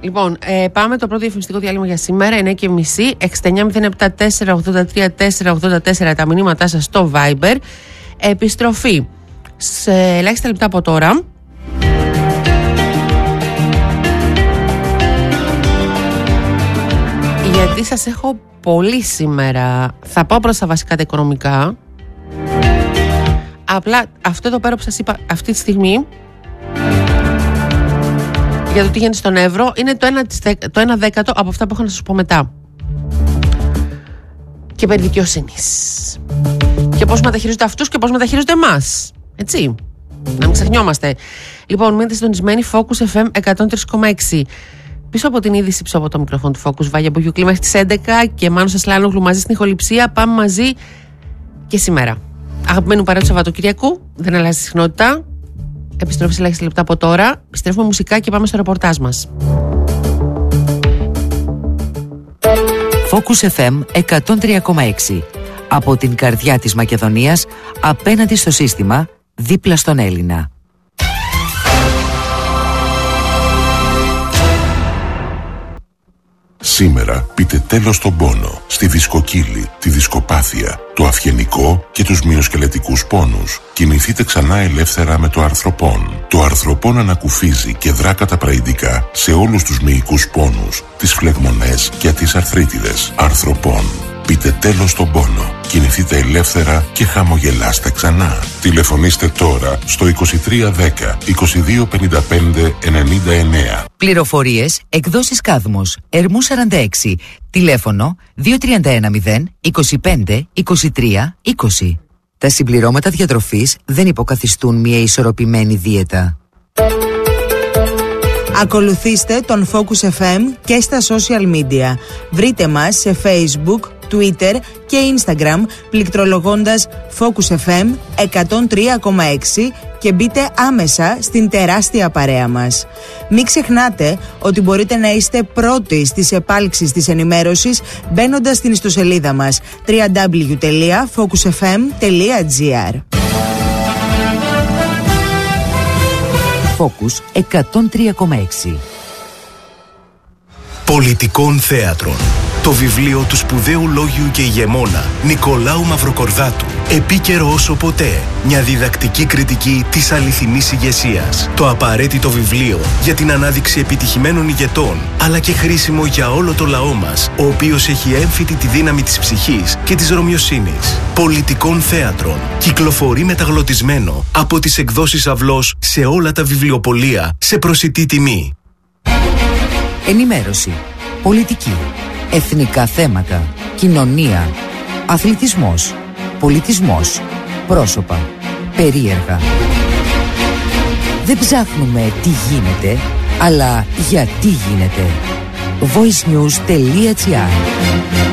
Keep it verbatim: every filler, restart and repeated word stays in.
Λοιπόν, ε, πάμε το πρώτο διαφημιστικό διάλειμμα για σήμερα, εννιά και μισή, έξι εννιά μηδέν επτά τέσσερα ογδόντα τρία τέσσερα ογδόντα τέσσερα τα μηνύματά σας στο Viber. Επιστροφή σε ελάχιστα λεπτά από τώρα. Γιατί σας έχω πολύ σήμερα. Θα πάω προς τα βασικά τα οικονομικά. Απλά αυτό εδώ πέρα που σας είπα αυτή τη στιγμή για το τι γίνεται στον ευρώ είναι το ένα, το ένα δέκατο από αυτά που έχω να σας πω μετά. Και περί δικαιοσύνης. Και πώς μεταχειρίζονται αυτούς και πώς μεταχειρίζονται εμάς. Έτσι. Να μην ξεχνιόμαστε. Λοιπόν, μείνετε συντονισμένοι. Focus εφ εμ εκατόν τρία κόμμα έξι. Πίσω από την είδηση, πίσω από το μικρόφωνο του Focus, Βάγια Μπογιουκλή μέχρι τις έντεκα και Μάνος Ασλάνογλου μαζί στην ηχοληψία. Πάμε μαζί και σήμερα. Αγαπημένου παρέα του Σαββατοκυριακού, δεν αλλάζει συχνότητα. Επιστροφή σε ελάχιστα λεπτά από τώρα. Επιστρέφουμε μουσικά και πάμε στο ρεπορτάζ μας. Focus εφ εμ εκατόν τρία κόμμα έξι. Από την καρδιά της Μακεδονίας, απέναντι στο σύστημα, δίπλα στον Έλληνα. Σήμερα πείτε τέλος στον πόνο, στη δισκοκύλη, τη δισκοπάθεια, το αυγενικό και τους μυοσκελετικούς πόνους. Κινηθείτε ξανά ελεύθερα με το αρθροπόν. Το αρθροπόν ανακουφίζει και δρά καταπραϊντικά σε όλους τους μυϊκούς πόνους, τις φλεγμονές και τις αρθρίτιδες. Αρθροπόν. Πείτε τέλος στον πόνο. Κινηθείτε ελεύθερα και χαμογελάστε ξανά. Τηλεφωνήστε τώρα στο είκοσι τρία δέκα είκοσι δύο πενήντα πέντε ενενήντα εννέα. Πληροφορίες, εκδόσεις Κάδμος, Ερμού σαράντα έξι. Τηλέφωνο δύο τρία ένα μηδέν είκοσι πέντε είκοσι τρία είκοσι. Τα συμπληρώματα διατροφής δεν υποκαθιστούν μια ισορροπημένη δίαιτα. Ακολουθήστε τον Focus εφ εμ και στα social media. Βρείτε μας σε Facebook, Twitter και Instagram πληκτρολογώντας Focus εφ εμ εκατόν τρία κόμμα έξι και μπείτε άμεσα στην τεράστια παρέα μας. Μην ξεχνάτε ότι μπορείτε να είστε πρώτοι στις επάλξεις της ενημέρωσης μπαίνοντας στην ιστοσελίδα μας double-u double-u double-u τελεία focus f m τελεία g r. Focus εκατόν τρία κόμμα έξι. Πολιτικών θέατρων. Το βιβλίο του σπουδαίου λόγιου και ηγεμόνα Νικολάου Μαυροκορδάτου. Επίκαιρο όσο ποτέ. Μια διδακτική κριτική της αληθινής ηγεσίας. Το απαραίτητο βιβλίο για την ανάδειξη επιτυχημένων ηγετών, αλλά και χρήσιμο για όλο το λαό μας, ο οποίος έχει έμφυτη τη δύναμη της ψυχής και της ρωμιοσύνης. Πολιτικών θέατρων. Κυκλοφορεί μεταγλωτισμένο από τις εκδόσεις Αυλός σε όλα τα βιβλιοπωλεία σε προσιτή τιμή. Ενημέρωση. Πολιτική. Εθνικά θέματα, κοινωνία, αθλητισμός, πολιτισμός, πρόσωπα, περίεργα. Δεν ψάχνουμε τι γίνεται, αλλά γιατί γίνεται. voice news τελεία g r